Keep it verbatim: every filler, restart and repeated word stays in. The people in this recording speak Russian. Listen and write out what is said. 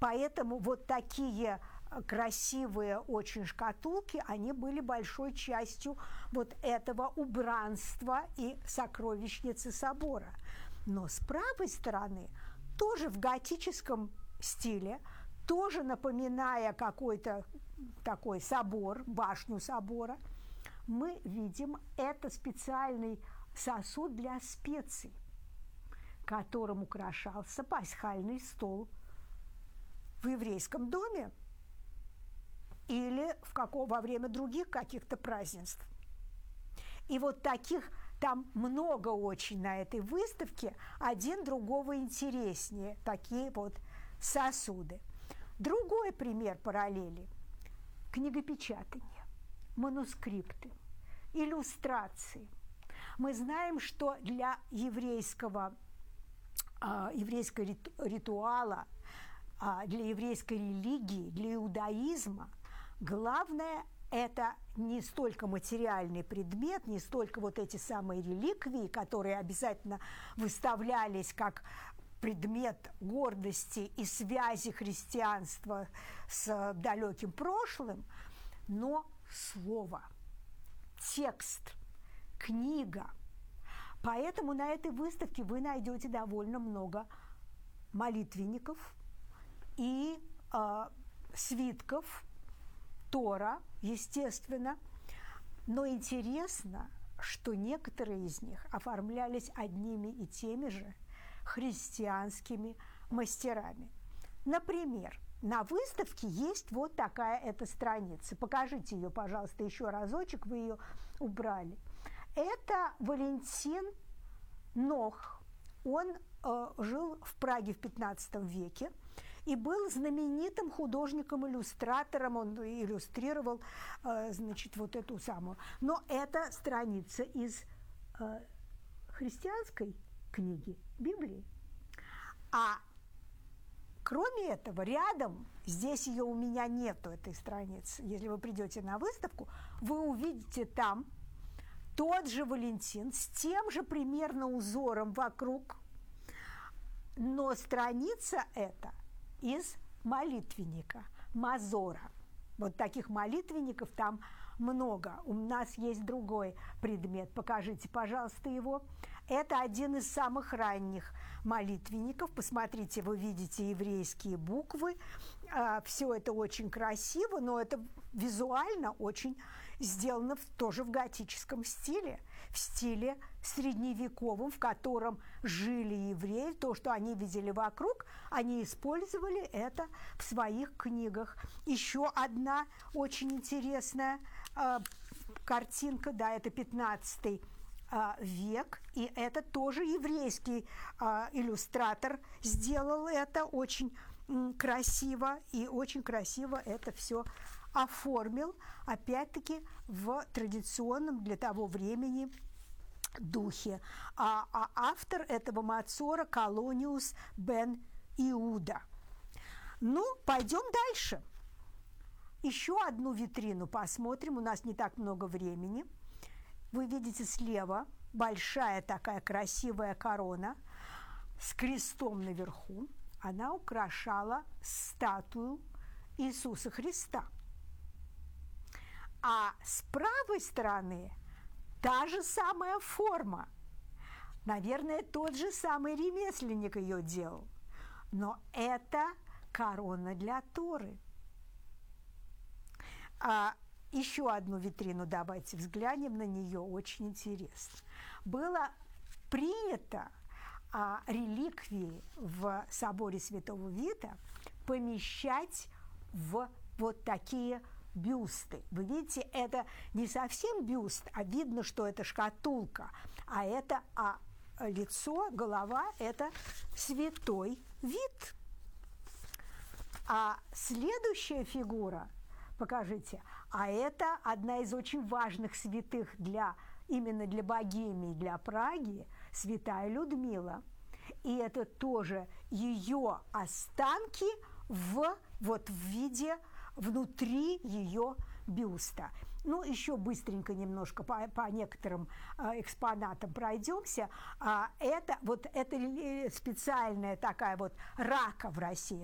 Поэтому вот такие красивые очень шкатулки, они были большой частью вот этого убранства и сокровищницы собора. Но с правой стороны, тоже в готическом стиле, тоже напоминая какой-то такой собор, башню собора, мы видим это специальный сосуд для специй, которым украшался пасхальный стол в еврейском доме или в какого, во время других каких-то празднеств. И вот таких там много очень на этой выставке, один другого интереснее, такие вот сосуды. Другой пример параллели – книгопечатание, манускрипты, иллюстрации. Мы знаем, что для еврейского, э, еврейского ритуала, э, для еврейской религии, для иудаизма главное – это не столько материальный предмет, не столько вот эти самые реликвии, которые обязательно выставлялись как предмет гордости и связи христианства с далеким прошлым, но слово, текст, книга. Поэтому на этой выставке вы найдете довольно много молитвенников и э, свитков Тора, естественно. Но интересно, что некоторые из них оформлялись одними и теми же христианскими мастерами. Например, на выставке есть вот такая эта страница. Покажите ее, пожалуйста, еще разочек, вы ее убрали. Это Валентин Нох. Он э, жил в Праге в пятнадцатом веке и был знаменитым художником-иллюстратором. Он иллюстрировал, э, значит, вот эту самую. Но это страница из э, христианской книги, Библии. А кроме этого, рядом, здесь ее у меня нету, этой страницы, если вы придете на выставку, вы увидите там тот же Валентин с тем же примерно узором вокруг, но страница эта из молитвенника, мазора. Вот таких молитвенников там много. У нас есть другой предмет. Покажите, пожалуйста, его. Это один из самых ранних молитвенников. Посмотрите, вы видите еврейские буквы. Все это очень красиво, но это визуально очень сделано в, тоже в готическом стиле, в стиле средневековом, в котором жили евреи. То, что они видели вокруг, они использовали это в своих книгах. Еще одна очень интересная э, картинка, да, это пятнадцатый век, и это тоже еврейский э, иллюстратор сделал это очень м, красиво, и очень красиво это все оформил, опять-таки в традиционном для того времени духе. А, а автор этого мацора Колониус бен Иуда. Ну, пойдем дальше. Еще одну витрину посмотрим, у нас не так много времени. Вы видите слева большая такая красивая корона с крестом наверху. Она украшала статую Иисуса Христа. А с правой стороны та же самая форма. Наверное, тот же самый ремесленник ее делал. Но это корона для Торы. А еще одну витрину давайте взглянем на нее, очень интересно. Было принято а, реликвии в соборе Святого Вита помещать в вот такие бюсты. Вы видите, это не совсем бюст, а видно, что это шкатулка, а это а лицо, голова – это святой Вит. А следующая фигура, покажите, а это одна из очень важных святых для, именно для Богемии, для Праги, святая Людмила. И это тоже ее останки в, вот, в виде внутри ее бюста. Ну, еще быстренько немножко по, по некоторым э, экспонатам пройдемся. А, это вот это специальная такая вот рака в России.